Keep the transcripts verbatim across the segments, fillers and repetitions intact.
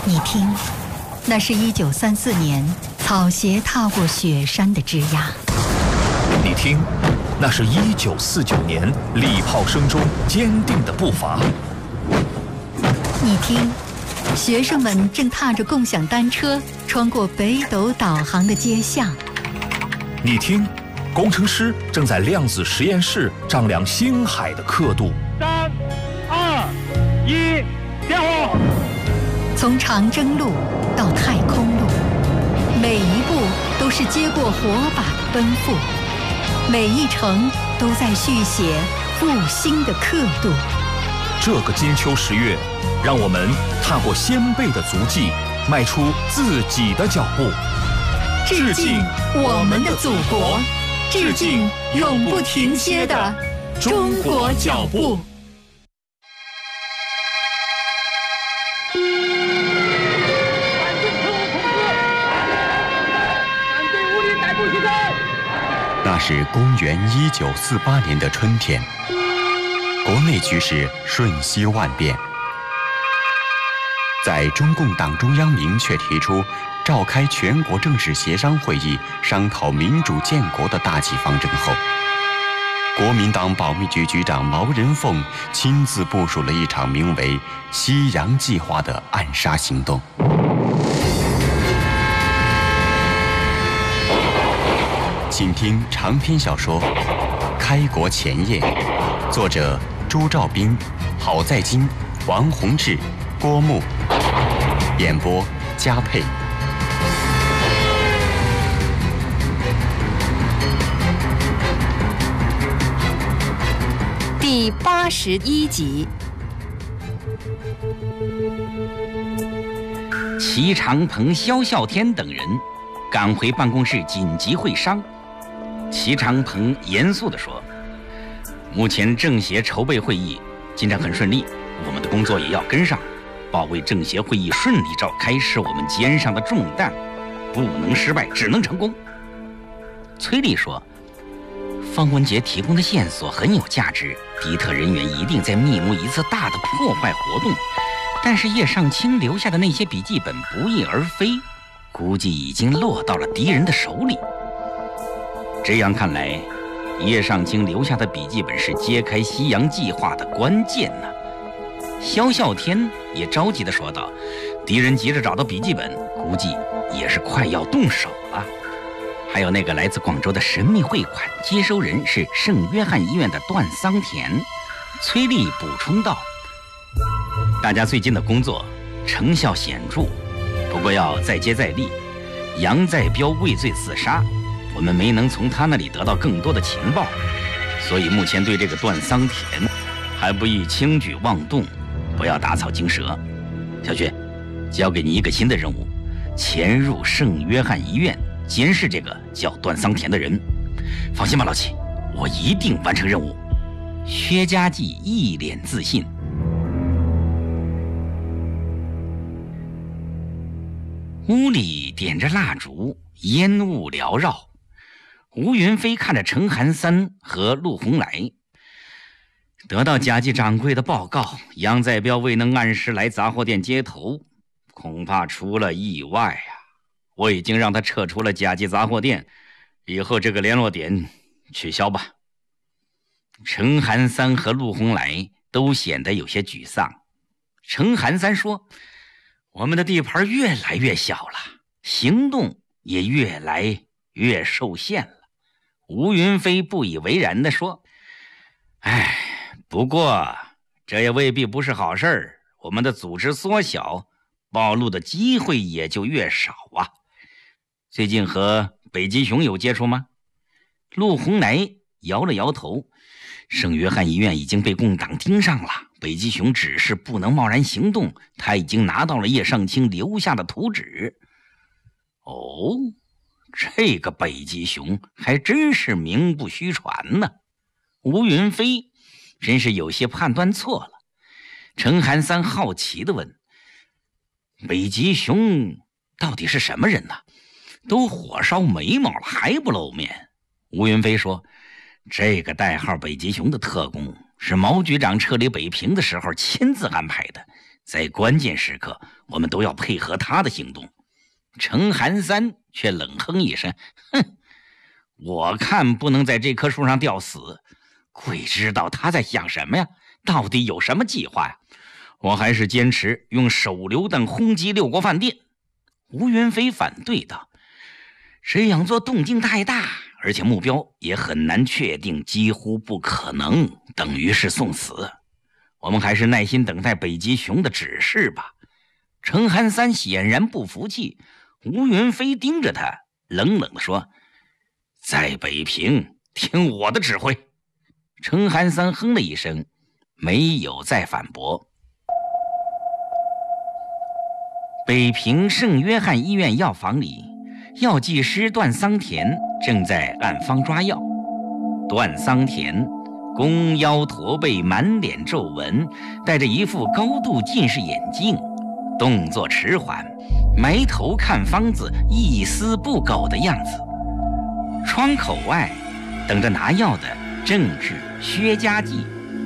你听，那是一九三四年草鞋踏过雪山的枝桠。 你听，那是一九四九年礼炮声中坚定的步伐。 你听，学生们正踏着共享单车穿过北斗导航的街巷。 你听，工程师正在量子实验室丈量星海的刻度。 三、二、一，点火！ 从长征路到太空路，每一步都是接过火把的奔赴，每一程都在续写复兴的刻度。 这个金秋十月，让我们踏过先辈的足迹，迈出自己的脚步。 致敬我们的祖国，致敬永不停歇的中国脚步。 那是公元一九四八年的春天，国内局势瞬息万变。在中共党中央明确提出召开全国政治协商会议商讨民主建国的大计方针后，国民党保密局局长毛人凤亲自部署了一场名为“西洋计划”的暗杀行动。请听长篇小说《开国前夜》，作者朱兆斌、郝在金、王洪志、郭牧，演播嘉佩。 第八十一集。 齐长鹏、萧啸天等人赶回办公室紧急会商。齐长鹏严肃地说：“目前政协筹备会议进展很顺利，我们的工作也要跟上。保卫政协会议顺利召开是我们肩上的重担，不能失败，只能成功。”崔丽说：“方文杰提供的线索很有价值，敌特人员一定在密谋一次大的破坏活动。但是叶尚卿留下的那些笔记本不翼而飞，估计已经落到了敌人的手里。这样看来，叶尚卿留下的笔记本是揭开西洋计划的关键呢。”萧啸天也着急地说道：“敌人急着找到笔记本，估计也是快要动手了。还有那个来自广州的神秘汇款接收人是圣约翰医院的段桑田。”崔丽补充道：“大家最近的工作成效显著，不过要再接再厉。杨再彪畏罪自杀，我们没能从他那里得到更多的情报，所以目前对这个段桑田还不宜轻举妄动，不要打草惊蛇。小薛，交给你一个新的任务，潜入圣约翰医院监视这个叫段桑田的人。放心吧，老齐，我一定完成任务。”薛家记一脸自信。屋里点着蜡烛，烟雾缭绕。吴云飞看着程寒三和陆红来，得到甲级掌柜的报告，杨再彪未能按时来杂货店接头，恐怕出了意外啊！我已经让他撤出了甲级杂货店，以后这个联络点取消吧。程寒三和陆红来都显得有些沮丧。程寒三说：“我们的地盘越来越小了，行动也越来越受限了。”吴云飞不以为然地说：“哎，不过这也未必不是好事儿。我们的组织缩小，暴露的机会也就越少啊。最近和北极熊有接触吗？”陆红来摇了摇头：“圣约翰医院已经被共党盯上了，北极熊只是不能贸然行动，他已经拿到了叶尚卿留下的图纸。”哦，这个北极熊还真是名不虚传呢。吴云飞真是有些判断错了。程寒三好奇地问：“北极熊到底是什么人呢？都火烧眉毛了还不露面？”吴云飞说：“这个代号北极熊的特工是毛局长撤离北平的时候亲自安排的， 在关键时刻，我们都要配合他的行动。程寒三却冷哼一声：“哼，我看不能在这棵树上吊死。鬼知道他在想什么呀？到底有什么计划呀？我还是坚持用手榴弹轰击六国饭店。”吴云飞反对道：“这样做动静太大，而且目标也很难确定，几乎不可能，等于是送死。我们还是耐心等待北极熊的指示吧。”程寒三显然不服气，吴云飞盯着他，冷冷地说：“在北平听我的指挥。”程寒三哼了一声，没有再反驳。北平圣约翰医院药房里，药剂师段桑田正在暗方抓药。段桑田弓腰驼背，满脸皱纹，戴着一副高度近视眼镜，动作迟缓，埋头看方子，一丝不苟的样子。窗口外等着拿药的正是薛家继。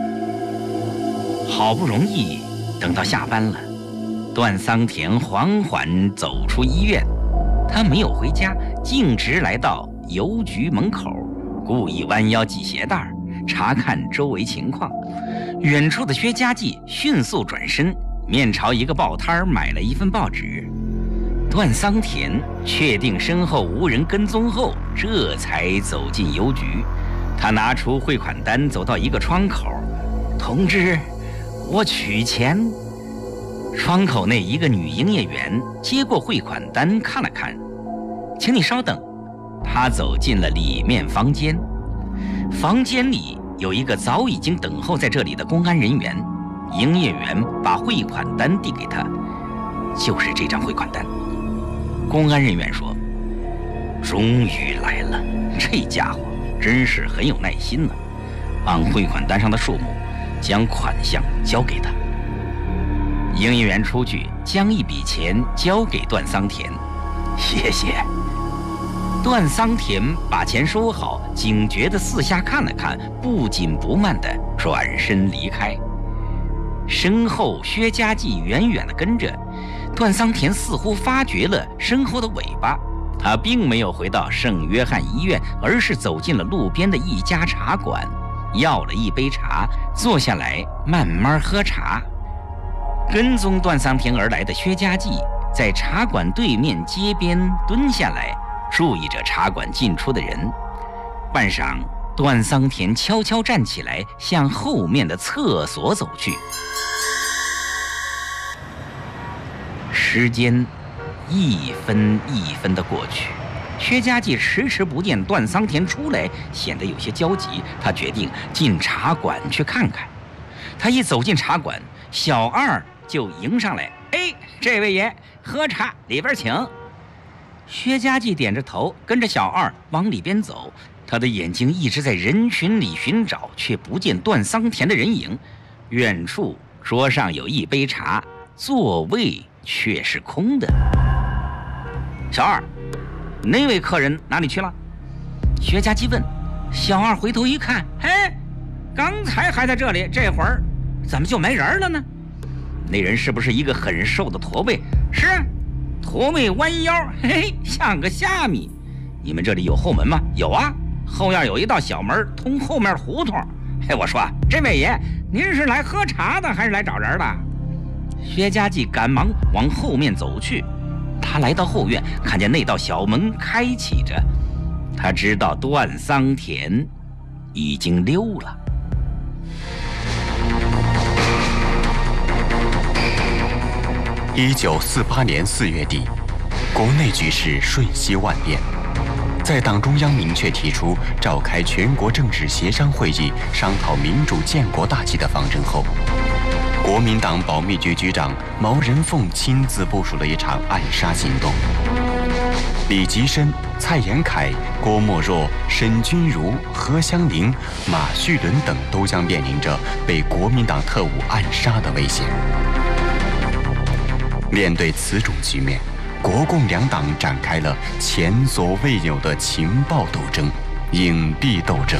好不容易等到下班了，段桑田缓缓走出医院，他没有回家，径直来到邮局门口，故意弯腰系鞋带，查看周围情况。远处的薛家继迅速转身，面朝一个报摊买了一份报纸。段桑田确定身后无人跟踪后，这才走进邮局。他拿出汇款单，走到一个窗口：“同志，我取钱。”窗口内一个女营业员接过汇款单看了看：“请你稍等。”他走进了里面房间。房间里有一个早已经等候在这里的公安人员。营业员把汇款单递给他：“就是这张汇款单。”公安人员说：“终于来了，这家伙真是很有耐心呢。”按汇款单上的数目，将款项交给他。营业员出去，将一笔钱交给段桑田：“谢谢。”段桑田把钱收好，警觉地四下看了看，不紧不慢地转身离开。身后薛家继远远地跟着，段桑田似乎发觉了身后的尾巴，他并没有回到圣约翰医院，而是走进了路边的一家茶馆，要了一杯茶，坐下来慢慢喝茶。跟踪段桑田而来的薛家继在茶馆对面街边蹲下来，注意着茶馆进出的人。半晌，段桑田悄悄站起来，向后面的厕所走去。时间一分一分的过去，薛家继迟迟不见段桑田出来，显得有些焦急。他决定进茶馆去看看。他一走进茶馆，小二就迎上来：“哎，这位爷，喝茶，里边请。”薛家继点着头，跟着小二往里边走。他的眼睛一直在人群里寻找，却不见段桑田的人影。远处桌上有一杯茶，座位却是空的。小二，那位客人哪里去了？薛家继问。小二回头一看，嘿，刚才还在这里，这会儿怎么就没人了呢？那人是不是一个很瘦的驼背？是，驼背弯腰，嘿嘿，像个虾米。你们这里有后门吗？有啊，后院有一道小门通后面胡同。嘿，我说，这位爷，您是来喝茶的还是来找人的？薛家继赶忙往后面走去。他来到后院，看见那道小门开启着，他知道段桑田已经溜了。 一九四八年四月底，国内局势瞬息万变。在党中央明确提出召开全国政治协商会议，商讨民主建国大计的方针后，国民党保密局局长毛人凤亲自部署了一场暗杀行动。李吉深、蔡延闿、郭沫若、沈钧儒、何香凝、马叙伦等都将面临着被国民党特务暗杀的危险。面对此种局面，国共两党展开了前所未有的情报斗争、隐蔽斗争。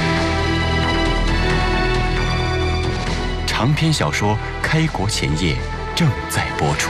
长篇小说《开国前夜》 正在播出。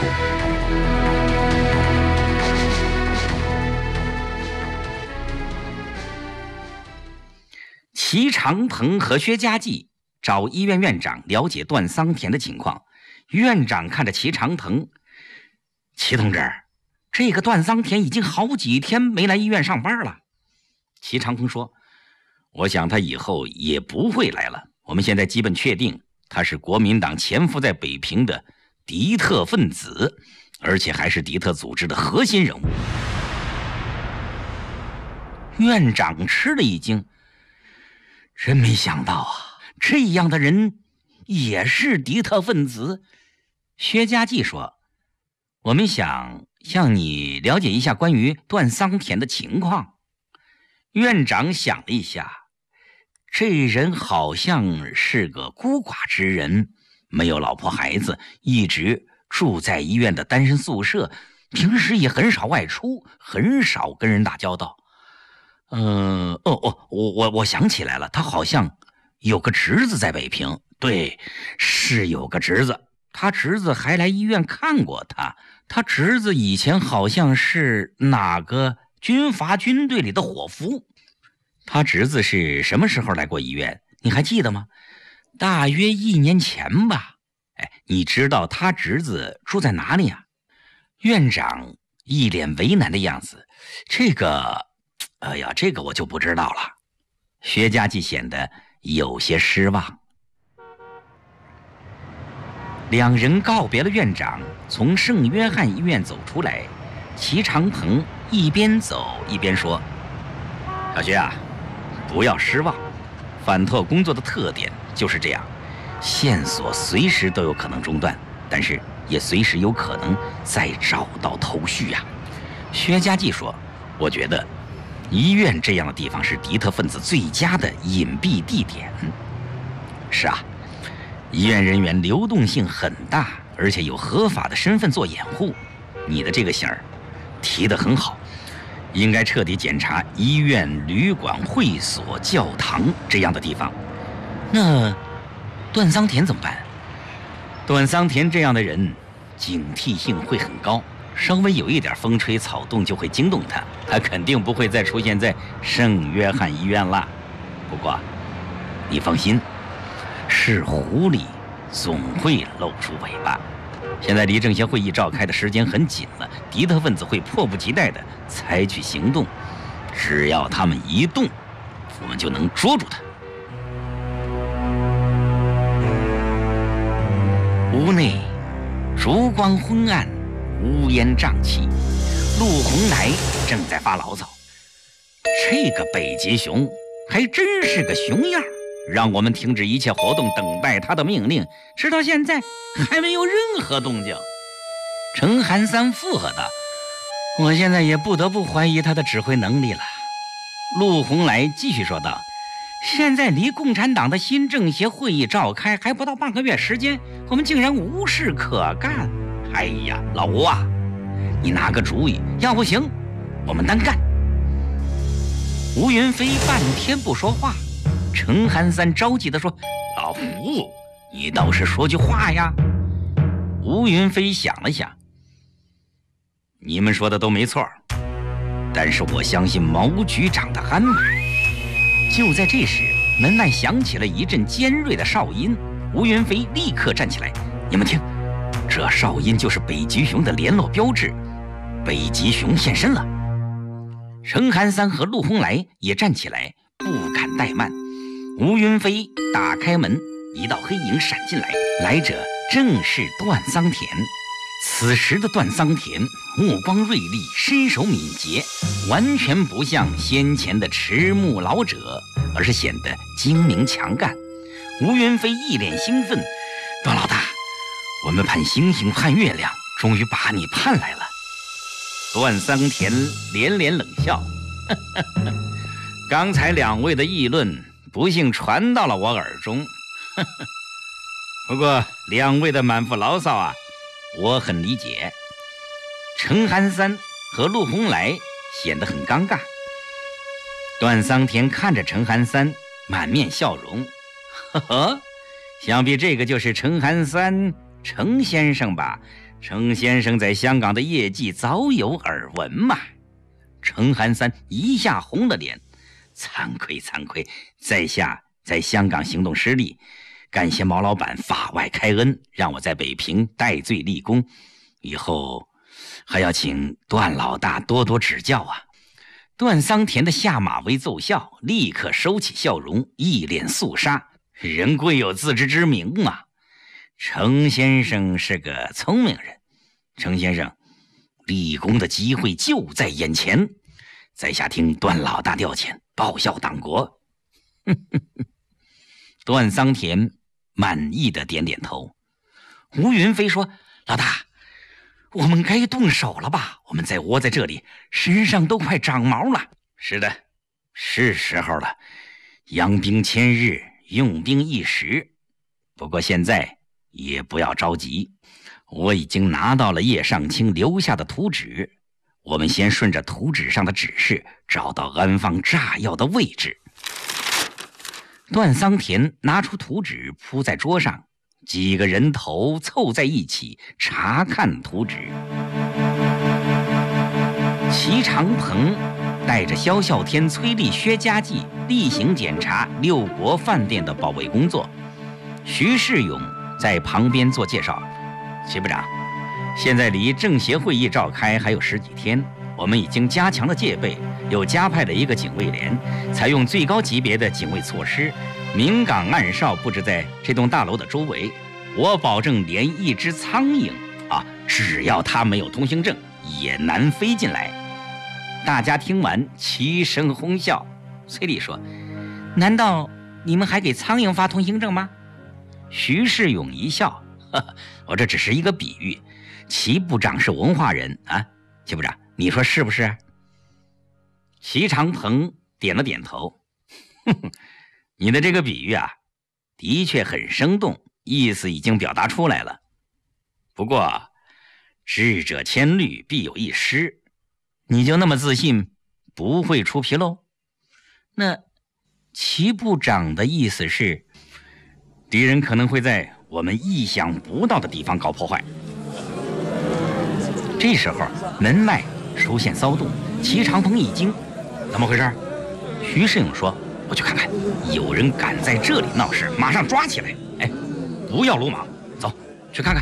齐长鹏和薛家骥找医院院长了解段桑田的情况。院长看着齐长鹏：“齐同志，这个段桑田已经好几天没来医院上班了。”齐长鹏说：“我想他以后也不会来了。我们现在基本确定他是国民党潜伏在北平的敌特分子，而且还是敌特组织的核心人物。”院长吃了一惊：“真没想到啊，这样的人也是敌特分子。”薛家骥说：“我们想向你了解一下关于段桑田的情况。”院长想了一下，这人好像是个孤寡之人，没有老婆孩子，一直住在医院的单身宿舍，平时也很少外出，很少跟人打交道。嗯、呃，哦哦，我我我想起来了，他好像有个侄子在北平。对，是有个侄子，他侄子还来医院看过他。他侄子以前好像是哪个军阀军队里的伙夫。他侄子是什么时候来过医院？你还记得吗？大约一年前吧。哎，你知道他侄子住在哪里啊？院长一脸为难的样子。这个，哎呀，这个我就不知道了。薛家骥显得有些失望。两人告别了院长，从圣约翰医院走出来。齐长鹏一边走一边说：“小薛啊，不要失望，反特工作的特点就是这样，线索随时都有可能中断，但是也随时有可能再找到头绪呀。”薛家骥说：“我觉得医院这样的地方是敌特分子最佳的隐蔽地点。”是啊，医院人员流动性很大，而且有合法的身份做掩护。你的这个醒儿提得很好，应该彻底检查医院、旅馆、会所、教堂这样的地方。那段桑田怎么办？段桑田这样的人警惕性会很高，稍微有一点风吹草动就会惊动他，他肯定不会再出现在圣约翰医院了。不过你放心，是狐狸总会露出尾巴。现在离政协会议召开的时间很紧了，敌特分子会迫不及待地采取行动，只要他们一动，我们就能捉住他。屋内烛光昏暗，乌烟瘴气，陆红来正在发牢骚：“这个北极熊还真是个熊样，让我们停止一切活动，等待他的命令，直到现在还没有任何动静。”程寒三附和道：“我现在也不得不怀疑他的指挥能力了。”陆红来继续说道：“现在离共产党的新政协会议召开还不到半个月时间，我们竟然无事可干。哎呀，老吴啊，你拿个主意，要不行我们单干。”吴云飞半天不说话。程寒三着急地说：“老胡，你倒是说句话呀！”吴云飞想了想：“你们说的都没错，但是我相信毛局长的安排。”就在这时，门外响起了一阵尖锐的哨音。吴云飞立刻站起来：“你们听，这哨音就是北极熊的联络标志，北极熊现身了。”程寒三和陆红来也站起来，不敢怠慢。吴云飞打开门，一道黑影闪进来，来者正是段桑田。此时的段桑田目光锐利，身手敏捷，完全不像先前的迟暮老者，而是显得精明强干。吴云飞一脸兴奋：“段老大，我们盼星星盼月亮，终于把你盼来了。”段桑田连连冷笑：“呵呵呵，刚才两位的议论不幸传到了我耳中，呵呵。不过两位的满腹牢骚啊，我很理解。”程寒三和陆红来显得很尴尬。段桑田看着程寒三，满面笑容：“呵呵，想必这个就是程寒三程先生吧，程先生在香港的业绩早有耳闻嘛。程寒三一下红了脸，惭愧惭愧，在下在香港行动失利，感谢毛老板法外开恩，让我在北平戴罪立功，以后还要请段老大多多指教啊。段桑田的下马威奏效，立刻收起笑容，一脸肃杀，人贵有自知之明嘛。程先生是个聪明人，程先生立功的机会就在眼前，在下听段老大调遣，报效党国。段桑田满意的点点头。吴云飞说：老大，我们该动手了吧？我们再窝在这里，身上都快长毛了。是的，是时候了。养兵千日，用兵一时。不过现在也不要着急，我已经拿到了叶尚卿留下的图纸，我们先顺着图纸上的指示，找到安放炸药的位置。段桑田拿出图纸铺在桌上，几个人头凑在一起查看图纸。齐长鹏带着萧啸天、崔丽、薛家骥例行检查六国饭店的保卫工作。徐世勇在旁边做介绍：齐部长，现在离政协会议召开还有十几天，我们已经加强了戒备，又加派了一个警卫连，采用最高级别的警卫措施，明岗暗哨布置在这栋大楼的周围。我保证连一只苍蝇啊，只要它没有通行证，也难飞进来。大家听完齐声哄笑。崔丽说：难道你们还给苍蝇发通行证吗？徐世勇一笑：呵呵，我这只是一个比喻。齐部长是文化人啊，齐部长，你说是不是？齐长鹏点了点头。呵呵，你的这个比喻啊，的确很生动，意思已经表达出来了。不过智者千虑，必有一失，你就那么自信不会出纰漏？那齐部长的意思是，敌人可能会在我们意想不到的地方搞破坏。这时候门外出现骚动，齐长鹏一惊：怎么回事？徐世勇说：我去看看，有人敢在这里闹事，马上抓起来。哎，不要鲁莽，走去看看。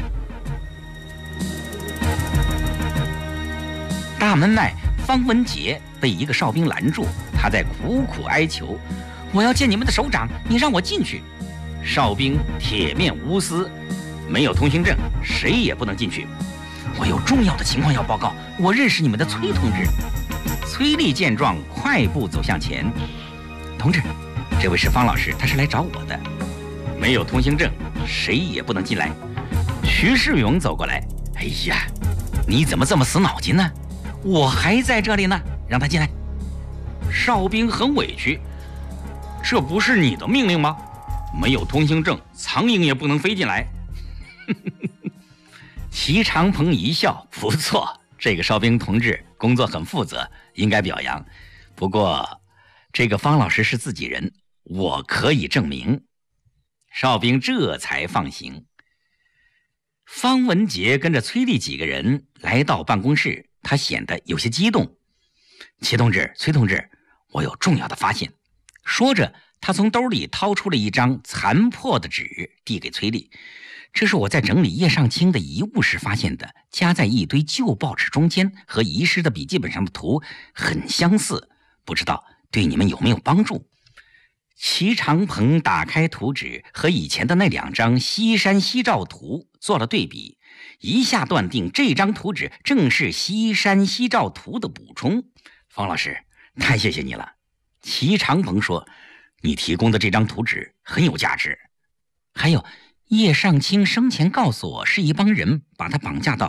大门外，方文杰被一个哨兵拦住，他在苦苦哀求：我要见你们的首长，你让我进去。哨兵铁面无私：没有通行证，谁也不能进去。我有重要的情况要报告，我认识你们的崔同志。崔丽见状，快步走向前：同志，这位是方老师，他是来找我的。没有通行证，谁也不能进来。徐世勇走过来：哎呀，你怎么这么死脑筋呢？我还在这里呢，让他进来。哨兵很委屈：这不是你的命令吗？没有通行证，苍蝇也不能飞进来。齐长鹏一笑：不错，这个哨兵同志工作很负责，应该表扬。不过这个方老师是自己人，我可以证明。哨兵这才放行。方文杰跟着崔丽几个人来到办公室，他显得有些激动。齐同志，崔同志，我有重要的发现。说着，他从兜里掏出了一张残破的纸，递给崔丽。这是我在整理叶尚卿的遗物时发现的，夹在一堆旧报纸中间，和遗失的笔记本上的图很相似，不知道对你们有没有帮助？齐长鹏打开图纸，和以前的那两张西山西照图做了对比，一下断定这张图纸正是西山西照图的补充。方老师，太谢谢你了。齐长鹏说：你提供的这张图纸很有价值。还有，叶尚卿生前告诉我，是一帮人把他绑架到